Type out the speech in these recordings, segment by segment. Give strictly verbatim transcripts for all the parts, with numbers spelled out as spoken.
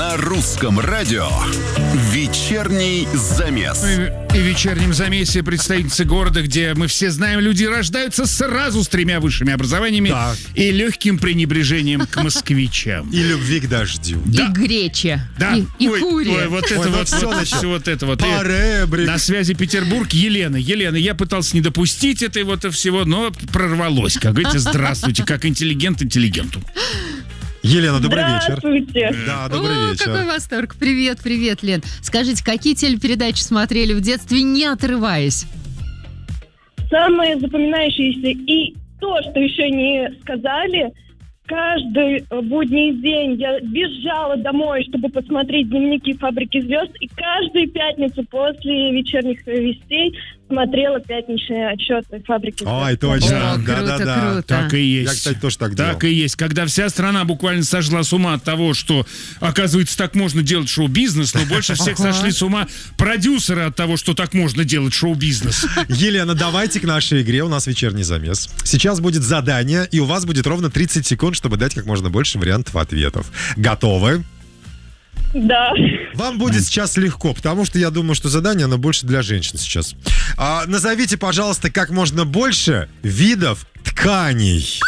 На русском радио вечерний замес. И в вечернем замесе представительницы города, где мы все знаем, люди рождаются сразу с тремя высшими образованиями да. и легким пренебрежением к москвичам. И любви к дождю. Да. И грече. Да. И, и ой, куре. Ой, вот это Ой, вот, все вот, начал. все вот это вот. Поребрик. На связи Петербург. Елена. Елена, я пытался не допустить этой вот всего, но прорвалось. Как говорите, здравствуйте, как интеллигент интеллигенту. Елена, добрый вечер. Здравствуйте. Да, добрый О, вечер. какой восторг. Привет, привет, Лен. Скажите, какие телепередачи смотрели в детстве, не отрываясь? Самое запоминающееся и то, что еще не сказали, каждый будний день я бежала домой, чтобы посмотреть «Дневники фабрики звезд», и каждую пятницу после вечерних вестей смотрела пятничные отчеты фабрики звезд. Ой, точно. О, да, круто, да, да. круто. Так и есть. Я, кстати, тоже так делал. Так и есть. Когда вся страна буквально сошла с ума от того, что, оказывается, так можно делать шоу-бизнес, но больше всех Ага. сошли с ума продюсеры от того, что так можно делать шоу-бизнес. Елена, давайте к нашей игре. У нас вечерний замес. Сейчас будет задание, и у вас будет ровно тридцать секунд, чтобы дать как можно больше вариантов ответов. Готовы? Да. Вам будет сейчас легко, потому что я думаю, что задание, оно больше для женщин сейчас. А, назовите, пожалуйста, как можно больше видов тканей.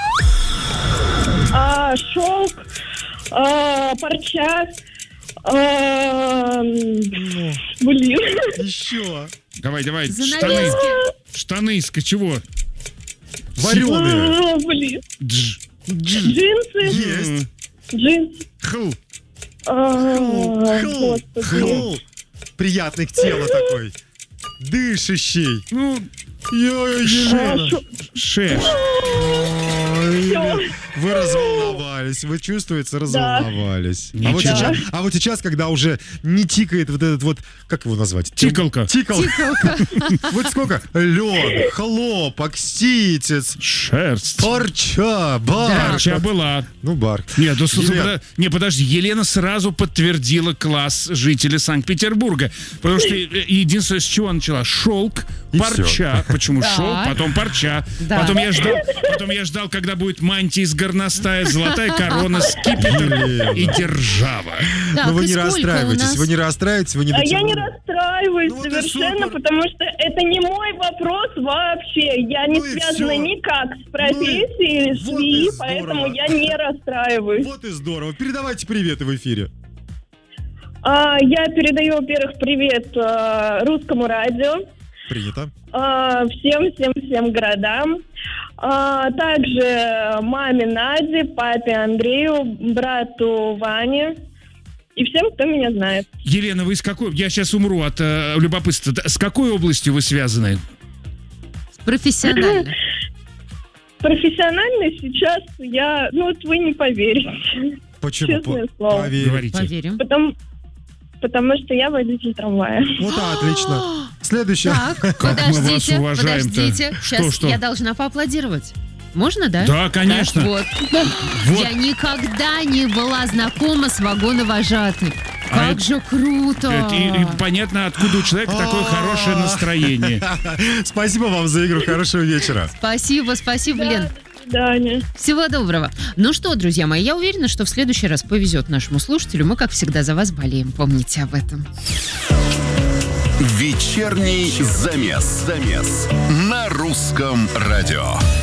А, шелк, а, парча, а, блин. Еще. Давай, давай, штаны. Занавески. Штаны из чего? Вареные. А, блин. Дж. Джинсы. Есть. Джинсы. Хл. А, Хл. господи. Хл. Приятный к телу такой. Дышащий. Ну, Ё-ё, А, Елена. шо- шеш. Ой, Всё. Вы разволновались, вы чувствуете, разволновались. А вот, Ничего. сейчас, а вот сейчас, когда уже не тикает вот этот вот, как его назвать? Тикалка. Тикалка. Вот сколько? Лед, хлопок, ситец, Шерсть. парча, бар. Парча была. Ну, бар. Нет, ну, слушай, Елена. подо- не, подожди, Елена сразу подтвердила класс жителя Санкт-Петербурга. Потому что э, единственное, с чего она начала? Шелк, И парча. Почему Да. шелк, потом парча. Да. Потом я ждал, потом я ждал, когда будет мантия из горностая, золотая корона, скипетр и держава. Так, Но вы и не сколько у расстраивайтесь, нас? вы не расстраивайтесь, вы не А я не дотянули. расстраиваюсь Ну, вот и совершенно, супер. потому что это не мой вопрос вообще. Я не Ну и связана всё. никак с профессией Ну и- вот швеи, и поэтому здорово. я не расстраиваюсь. Вот и здорово. Передавайте приветы в эфире. А, я передаю, во-первых, привет а, русскому радио, Принято. а, всем, всем, всем городам. А, также маме Наде, папе Андрею, брату Ване и всем, кто меня знает. Елена, вы из какой? Я сейчас умру от э, любопытства. Да, с какой областью вы связаны? Профессионально. Профессионально сейчас я, ну вот вы не поверите, Почему? Честное По- слово. Поверь. Говорите. Поверим. потому, потому что я водитель трамвая. Вот, а, отлично. Следующее. Так, Как мы вас подождите, уважаем-то. подождите. Что, Сейчас что? я должна поаплодировать. Можно, да? Да, конечно. Так, вот. Вот. Я никогда не была знакома с вагоновожатым. А Как это- же круто! Это И, и понятно, откуда у человека такое хорошее настроение. Спасибо вам за игру. Хорошего вечера. Спасибо, спасибо, Лен. До свидания. Всего доброго. Ну что, друзья мои, я уверена, что в следующий раз повезет нашему слушателю. Мы, как всегда, за вас болеем. Помните об этом. Вечерний замес. Замес. На русском радио.